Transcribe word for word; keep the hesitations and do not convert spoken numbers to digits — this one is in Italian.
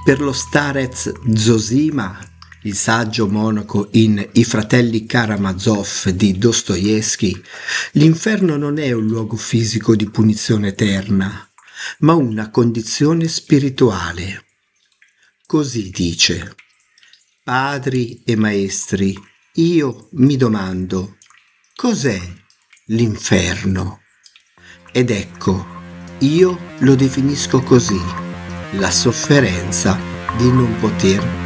Per lo starez Zosima, il saggio monaco in I fratelli Karamazov di Dostoevsky, l'inferno non è un luogo fisico di punizione eterna, ma una condizione spirituale. Così dice: padri e maestri, io mi domando, cos'è l'inferno? Ed ecco, io lo definisco così: la sofferenza di non poter